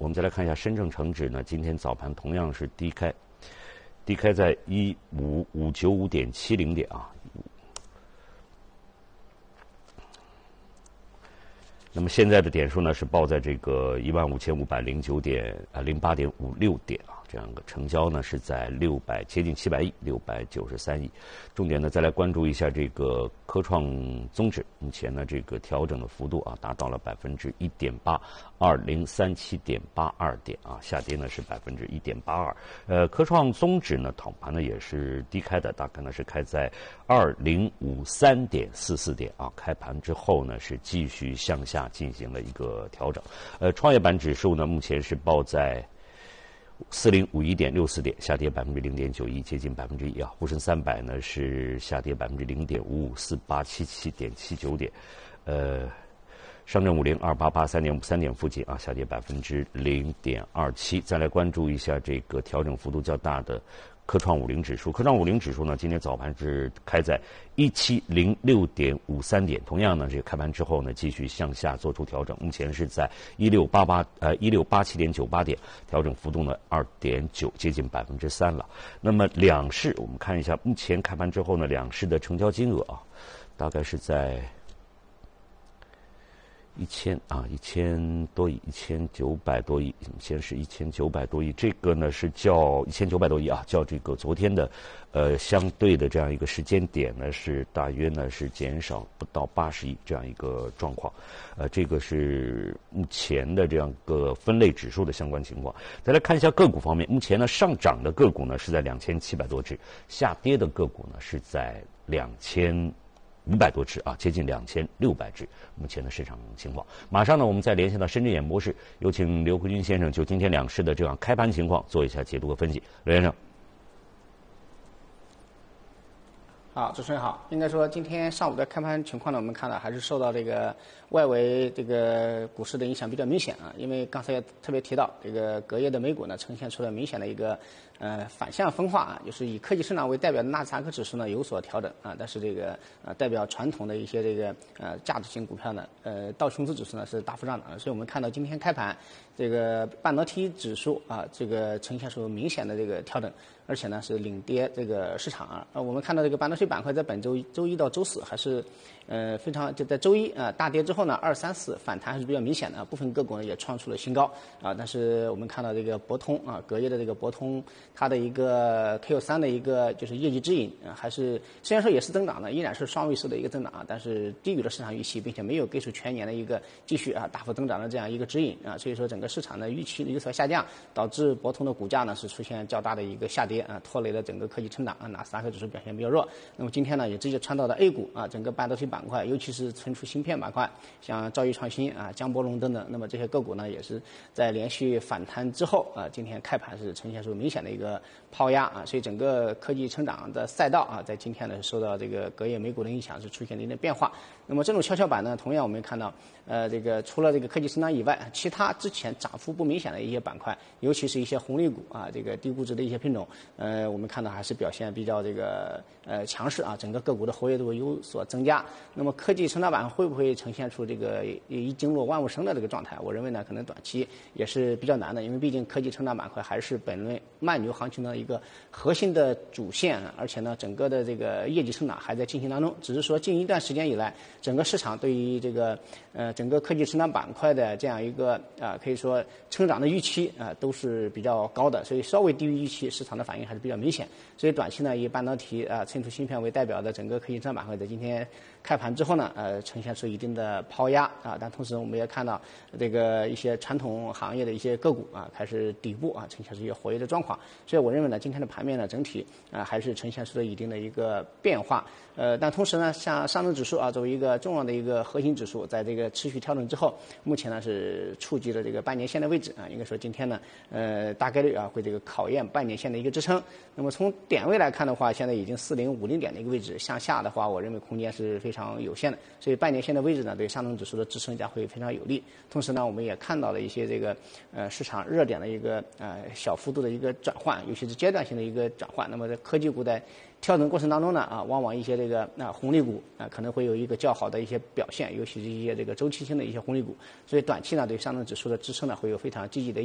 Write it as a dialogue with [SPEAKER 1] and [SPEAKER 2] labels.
[SPEAKER 1] 我们再来看一下深证成指呢，今天早盘同样是低开在15595.70点啊。那么现在的点数呢是报在这个15509.08.56点啊，这样一个成交呢是在接近700亿，693亿。重点呢再来关注一下这个科创综指，目前呢这个调整的幅度啊达到了1.8%，2037.82点啊，下跌呢是1.82%。科创综指呢躺盘呢也是低开的，大概呢是开在2053.44点啊，开盘之后呢是继续向下进行了一个调整。创业板指数呢目前是报在4051.64点，下跌0.91%，接近1%啊。沪深300呢是下跌0.55，4877.79点。上证50 2883.53点附近啊，下跌0.27%。再来关注一下这个调整幅度较大的科创50指数。科创50指数呢，今天早盘是开在1706.53点，同样呢，这个开盘之后呢，继续向下做出调整，目前是在1687.98点，调整幅度呢2.9，接近3%了。那么两市我们看一下，目前开盘之后呢，两市的成交金额啊，大概是在1000多亿，1900多亿，先是1900多亿，这个呢是较1900多亿啊，较这个昨天的相对的这样一个时间点呢是大约呢是减少不到80亿这样一个状况，这个是目前的这样个分类指数的相关情况。再来看一下个股方面，目前呢上涨的个股呢是在2700多只，下跌的个股呢是在2500多只啊，接近2600只。目前的市场情况，马上呢，我们再连线到深圳演播室，有请刘辉军先生就今天两市的这样开盘情况做一下解读和分析。刘先生，
[SPEAKER 2] 好，主持人好。应该说，今天上午的开盘情况呢，我们看到还是受到这个外围这个股市的影响比较明显啊。因为刚才也特别提到，这个隔夜的美股呢，呈现出了明显的一个反向分化啊，就是以科技成长为代表的纳斯达克指数呢有所调整啊，但是这个代表传统的一些这个价值型股票呢，道琼斯指数呢是大幅上涨的。所以我们看到今天开盘，这个半导体指数啊，这个呈现出明显的这个调整。而且呢是领跌这个市场啊，我们看到这个半导体板块在本周周一到周四还是非常就在周一大跌之后呢，2、3、4反弹还是比较明显的，部分个股呢也创出了新高啊。但是我们看到这个博通啊，隔夜的这个博通，它的一个 Q3的一个就是业绩指引还是虽然说也是增长的，依然是双位数的一个增长啊，但是低于了市场预期，并且没有给出全年的一个继续大幅增长的这样一个指引啊。所以说整个市场的预期有所下降，导致博通的股价呢是出现较大的一个下跌啊，拖累了整个科技成长啊，纳斯达克指数表现比较弱。那么今天呢也直接传导到 A 股啊，整个半导体板块，尤其是存储芯片板块，像兆易创新啊、江波龙等等，那么这些个股呢也是在连续反弹之后啊，今天开盘是呈现出明显的一个抛压啊，所以整个科技成长的赛道啊，在今天呢受到这个隔夜美股的影响，是出现了一定变化。那么这种跷跷板呢，同样我们看到这个除了这个科技成长以外，其他之前涨幅不明显的一些板块，尤其是一些红利股啊，这个低估值的一些品种，我们看到还是表现比较这个强势啊，整个个股的活跃度有所增加。那么科技成长板会不会呈现出这个一经落万物生的这个状态？我认为呢，可能短期也是比较难的，因为毕竟科技成长板块还是本轮慢牛行情的一个核心的主线，而且呢，整个的这个业绩成长还在进行当中。只是说近一段时间以来，整个市场对于这个整个科技成长板块的这样一个可以说成长的预期都是比较高的，所以稍微低于预期，市场的反应还是比较明显。所以短期呢，以半导体存储芯片为代表的整个科技成长板块，在今天开盘之后呢，呈现出一定的抛压啊，但同时我们也看到这个一些传统行业的一些个股开始底部呈现出一些活跃的状况。所以我认为呢，今天的盘面呢，整体还是呈现出了一定的一个变化。但同时呢，像上证指数作为一个重要的一个核心指数，在这个持续调整之后，目前呢是触及了这个半年线的位置应该说今天呢，大概率会这个考验半年线的一个支撑。那么从点位来看的话，现在已经4050点的一个位置，向下的话，我认为空间是非常有限的。所以半年线的位置呢，对上证指数的支撑将会非常有利。同时呢，我们也看到了一些这个市场热点的一个小幅度的一个转换，尤其是阶段性的一个转换。那么在科技股在调整过程当中呢，往往一些这个红利股可能会有一个较好的一些表现，尤其是一些这个周期性的一些红利股。所以短期呢，对上证指数的支撑呢，会有非常积极的